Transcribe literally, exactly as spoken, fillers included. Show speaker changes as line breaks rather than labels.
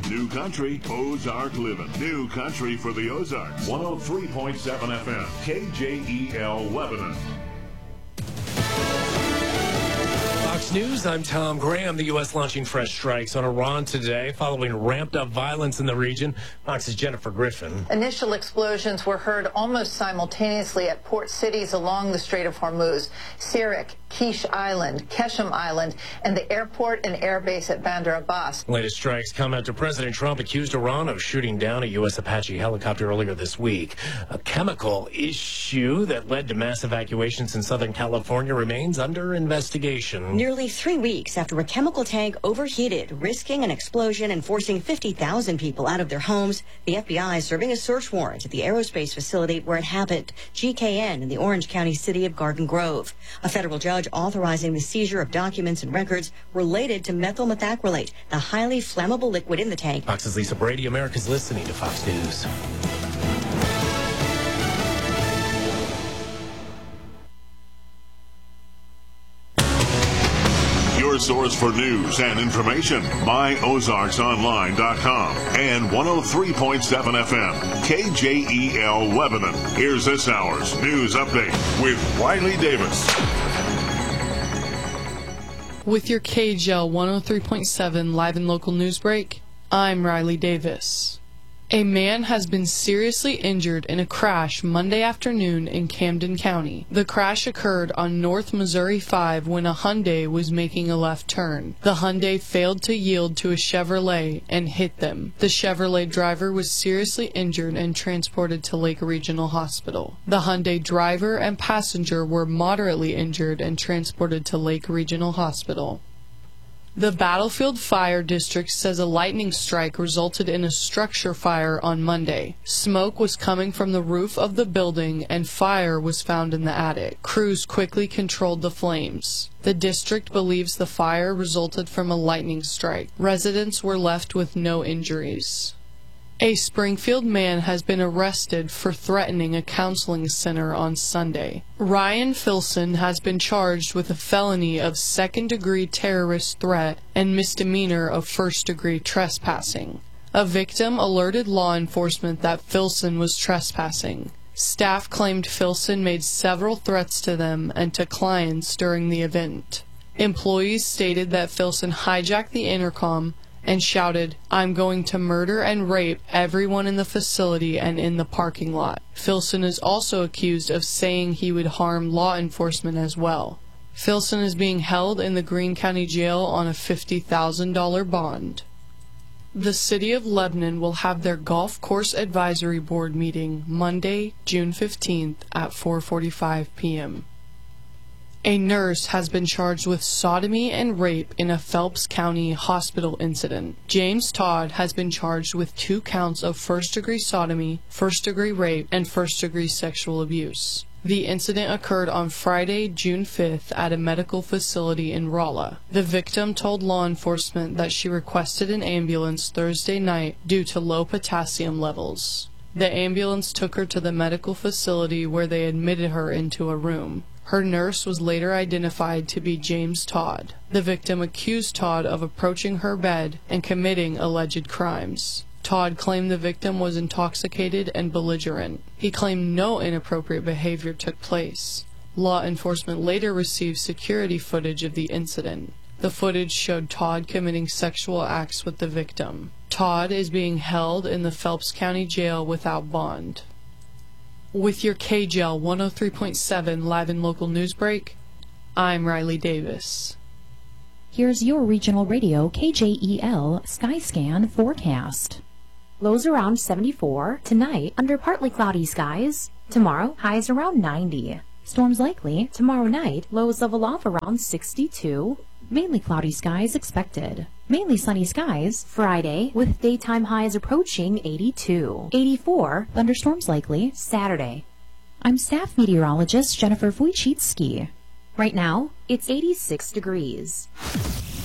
New Country, Ozark Living. New Country for the Ozarks. one oh three point seven F M, K J E L Lebanon.
Fox News, I'm Tom Graham. The U S launching fresh strikes on Iran today following ramped-up violence in the region. Fox's Jennifer Griffin.
Initial explosions were heard almost simultaneously at port cities along the Strait of Hormuz, Sirak, Kish Island, Keshem Island, and the airport and airbase at Bandar Abbas.
Latest strikes come after President Trump accused Iran of shooting down a U S Apache helicopter earlier this week. A chemical issue that led to mass evacuations in Southern California remains under investigation.
Nearly three weeks after a chemical tank overheated, risking an explosion and forcing fifty thousand people out of their homes, the F B I is serving a search warrant at the aerospace facility where it happened, G K N in the Orange County city of Garden Grove. A federal judge authorizing the seizure of documents and records related to methyl methacrylate, the highly flammable liquid in the tank.
Fox's Lisa Brady. America's listening to Fox News.
Your source for news and information, my ozarks online dot com and one oh three point seven F M, K J E L Lebanon. Here's this hour's news update with Riley Davis.
With your K J L one oh three point seven live and local news break, I'm Riley Davis. A man has been seriously injured in a crash Monday afternoon in Camden County. The crash occurred on North Missouri five when a Hyundai was making a left turn. The Hyundai failed to yield to a Chevrolet and hit them. The Chevrolet driver was seriously injured and transported to Lake Regional Hospital. The Hyundai driver and passenger were moderately injured and transported to Lake Regional Hospital. The Battlefield Fire District says a lightning strike resulted in a structure fire on Monday. Smoke was coming from the roof of the building and fire was found in the attic. Crews quickly controlled the flames. The district believes the fire resulted from a lightning strike. Residents were left with no injuries. A Springfield man has been arrested for threatening a counseling center on Sunday. Ryan Filson has been charged with a felony of second-degree terrorist threat and misdemeanor of first-degree trespassing. A victim alerted law enforcement that Filson was trespassing. Staff claimed Filson made several threats to them and to clients during the event. Employees stated that Filson hijacked the intercom and shouted, "I'm going to murder and rape everyone in the facility and in the parking lot." Filson is also accused of saying he would harm law enforcement as well. Filson is being held in the Greene County Jail on a fifty thousand dollars bond. The City of Lebanon will have their Golf Course Advisory Board meeting Monday, June fifteenth at four forty-five p m A nurse has been charged with sodomy and rape in a Phelps County hospital incident. James Todd has been charged with two counts of first-degree sodomy, first-degree rape, and first-degree sexual abuse. The incident occurred on Friday, June fifth at a medical facility in Rolla. The victim told law enforcement that she requested an ambulance Thursday night due to low potassium levels. The ambulance took her to the medical facility where they admitted her into a room. Her nurse was later identified to be James Todd. The victim accused Todd of approaching her bed and committing alleged crimes. Todd claimed the victim was intoxicated and belligerent. He claimed no inappropriate behavior took place. Law enforcement later received security footage of the incident. The footage showed Todd committing sexual acts with the victim. Todd is being held in the Phelps County Jail without bond. With your K J L one oh three point seven live and local news break, I'm Riley Davis.
Here's your regional radio K J E L Skyscan forecast. Lows around seventy-four. Tonight, under partly cloudy skies. Tomorrow, highs around ninety. Storms likely. Tomorrow night, lows level off around sixty-two. Mainly cloudy skies expected. Mainly sunny skies Friday, with daytime highs approaching eighty-two. eighty-four, thunderstorms likely Saturday. I'm staff meteorologist Jennifer Wojcicki. Right now, it's eighty-six degrees.